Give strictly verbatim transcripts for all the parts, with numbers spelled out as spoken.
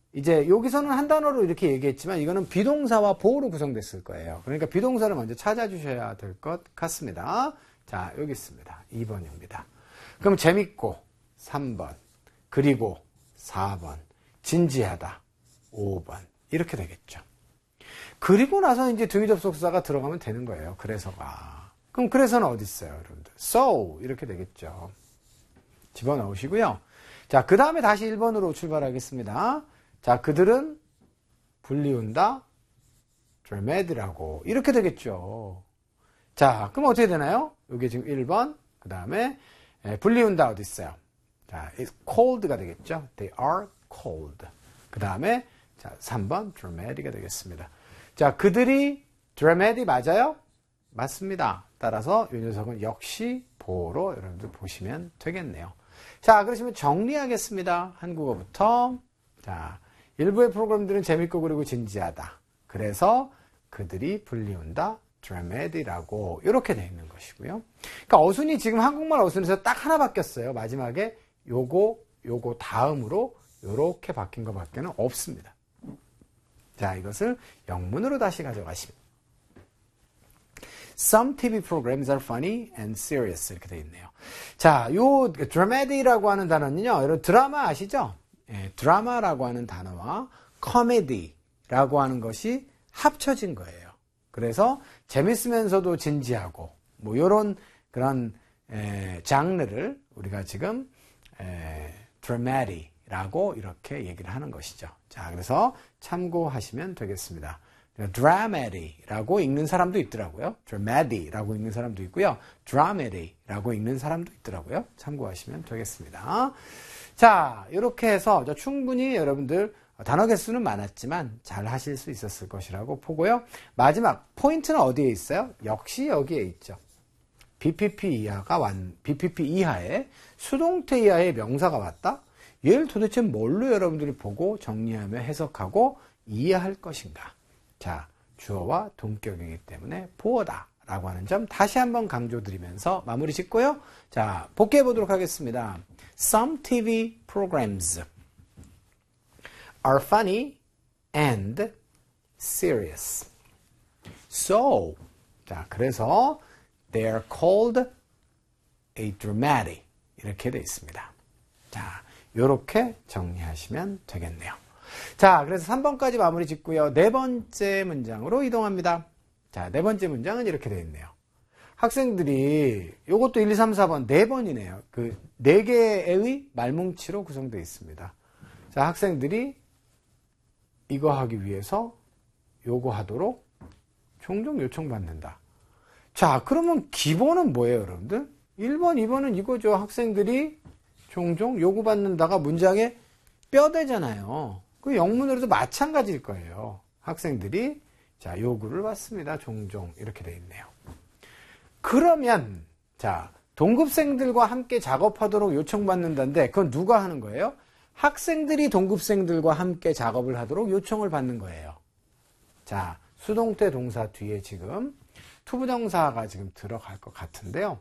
이제 여기서는 한 단어로 이렇게 얘기했지만 이거는 비동사와 보어로 구성됐을 거예요. 그러니까 비동사를 먼저 찾아주셔야 될 것 같습니다. 자, 여기 있습니다. 이 번입니다. 그럼 재밌고 삼 번, 그리고 사 번, 진지하다 오 번 이렇게 되겠죠. 그리고 나서 이제 등위 접속사가 들어가면 되는 거예요. 그래서가. 그럼 그래서는 어디 있어요, 여러분들? So 이렇게 되겠죠. 집어넣으시고요. 자, 그 다음에 다시 일 번으로 출발하겠습니다. 자, 그들은 불리운다 드라마디라고 이렇게 되겠죠. 자, 그럼 어떻게 되나요? 이게 지금 일 번, 그 다음에 불리운다 어디 있어요? 자, it's cold가 되겠죠. They are cold. 그 다음에 자, 삼 번 dramatic가 되겠습니다. 자, 그들이 dramatic 맞아요? 맞습니다. 따라서 이 녀석은 역시 보어로 여러분들 보시면 되겠네요. 자, 그러시면 정리하겠습니다. 한국어부터. 자, 일부의 프로그램들은 재밌고 그리고 진지하다. 그래서 그들이 불리운다 dramatic이라고 이렇게 되어 있는 것이고요. 그러니까 어순이 지금 한국말 어순에서 딱 하나 바뀌었어요. 마지막에 요거 요거 다음으로 요렇게 바뀐 것밖에는 없습니다. 자, 이것을 영문으로 다시 가져가시면 Some 티비 programs are funny and serious 이렇게 되어 있네요. 자, 요 dramatic이라고 하는 단어는요. 여러분 드라마 아시죠? 예, 드라마라고 하는 단어와 comedy라고 하는 것이 합쳐진 거예요. 그래서 재밌으면서도 진지하고 뭐 요런 그런 에, 장르를 우리가 지금 에, dramatic이라고 이렇게 얘기를 하는 것이죠. 자, 그래서 참고하시면 되겠습니다. dramatic이라고 읽는 사람도 있더라고요. dramatic이라고 읽는 사람도 있고요. dramatic이라고 읽는 사람도 있더라고요. 참고하시면 되겠습니다. 자, 이렇게 해서 충분히 여러분들 단어 개수는 많았지만 잘 하실 수 있었을 것이라고 보고요. 마지막 포인트는 어디에 있어요? 역시 여기에 있죠. 비피피 이하가 완, 비피피 이하에 수동태 이하의 명사가 왔다? 얘를 도대체 뭘로 여러분들이 보고 정리하며 해석하고 이해할 것인가? 자, 주어와 동격이기 때문에 보어다 라고 하는 점 다시 한번 강조드리면서 마무리 짓고요. 자, 복귀해 보도록 하겠습니다. Some 티비 programs are funny and serious. So, 자, 그래서 they are called a dramatic. 이렇게 되어 있습니다. 자, 요렇게 정리하시면 되겠네요. 자, 그래서 삼 번까지 마무리 짓고요. 네 번째 문장으로 이동합니다. 자, 네 번째 문장은 이렇게 되어 있네요. 학생들이 요것도 일, 이, 삼, 사 번 네 번이네요. 그 네 개의 말뭉치로 구성되어 있습니다. 자, 학생들이 이거 하기 위해서 요거 하도록 종종 요청받는다. 자, 그러면 기본은 뭐예요, 여러분들? 일 번, 이 번은 이거죠. 학생들이 종종 요구받는다가 문장의 뼈대잖아요. 그 영문으로도 마찬가지일 거예요. 학생들이 자, 요구를 받습니다. 종종 이렇게 돼 있네요. 그러면 자, 동급생들과 함께 작업하도록 요청받는다는데 그건 누가 하는 거예요? 학생들이 동급생들과 함께 작업을 하도록 요청을 받는 거예요. 자, 수동태 동사 뒤에 지금 투부정사가 지금 들어갈 것 같은데요.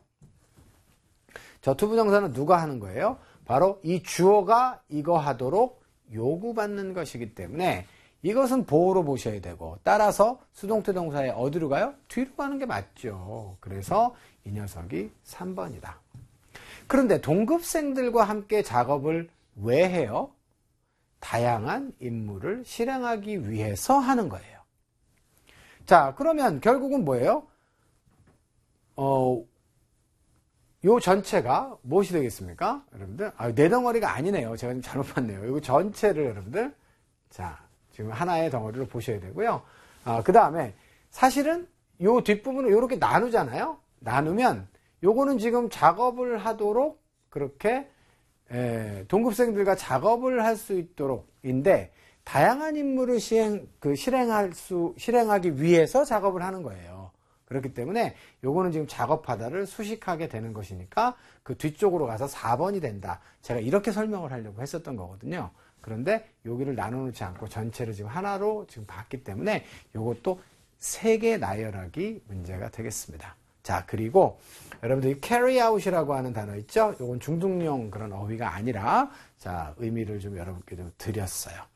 저 투부정사는 누가 하는 거예요? 바로 이 주어가 이거 하도록 요구받는 것이기 때문에 이것은 보어로 보셔야 되고 따라서 수동태 동사에 어디로 가요? 뒤로 가는 게 맞죠. 그래서 이 녀석이 삼 번이다. 그런데 동급생들과 함께 작업을 왜 해요? 다양한 임무를 실행하기 위해서 하는 거예요. 자, 그러면 결국은 뭐예요? 어, 요 전체가 무엇이 되겠습니까? 여러분들, 아, 네 덩어리가 아니네요. 제가 좀 잘못 봤네요. 이거 전체를 여러분들, 자, 지금 하나의 덩어리로 보셔야 되고요. 아, 그 다음에 사실은 요 뒷부분을 이렇게 나누잖아요. 나누면 요거는 지금 작업을 하도록 그렇게 에, 동급생들과 작업을 할 수 있도록인데 다양한 임무를 시행, 그 실행할 수, 실행하기 위해서 작업을 하는 거예요. 그렇기 때문에 요거는 지금 작업하다를 수식하게 되는 것이니까 그 뒤쪽으로 가서 사 번이 된다. 제가 이렇게 설명을 하려고 했었던 거거든요. 그런데 여기를 나눠놓지 않고 전체를 지금 하나로 지금 봤기 때문에 요것도 세 개 나열하기 문제가 되겠습니다. 자, 그리고 여러분들이 carry out이라고 하는 단어 있죠? 요건 중등용 그런 어휘가 아니라 자, 의미를 좀 여러분께 좀 드렸어요.